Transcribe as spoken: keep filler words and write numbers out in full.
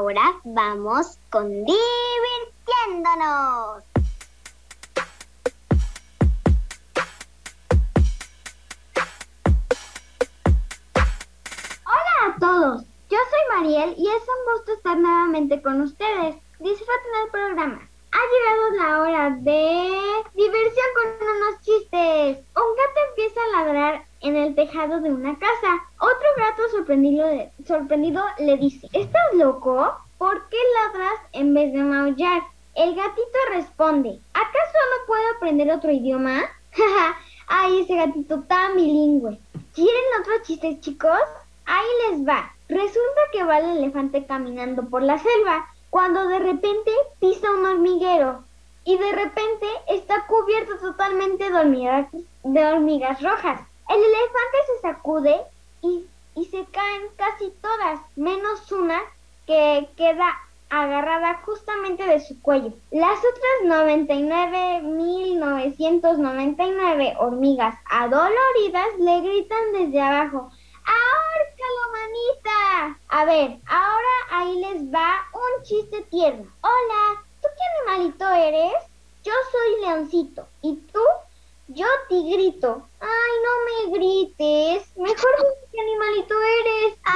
ahora vamos con divirtiéndonos. Hola a todos, yo soy Mariel y es un gusto estar nuevamente con ustedes. Disfruten el programa. Ha llegado la hora de diversión con unos chistes. Un gato empieza a ladrar en el tejado de una casa. Otro gato sorprendido, sorprendido le dice: ¿Estás loco? ¿Por qué ladras en vez de maullar? El gatito responde: ¿Acaso no puedo aprender otro idioma? Ay, ese gatito tan bilingüe. ¿Quieren otros chistes, chicos? Ahí les va. Resulta que va el elefante caminando por la selva cuando de repente pisa un hormiguero y de repente está cubierto totalmente de hormigas, de hormigas rojas. El elefante se sacude y, y se caen casi todas, menos una que queda agarrada justamente de su cuello. Las otras noventa y nueve mil novecientos noventa y nueve hormigas adoloridas le gritan desde abajo: ¡ahórcalo, manita! A ver, ahora ahí les va un chiste tierno. Hola, ¿tú qué animalito eres? Yo soy leoncito. ¿Y tú? Yo tigrito. Ay, no me grites. Mejor dime qué animalito eres.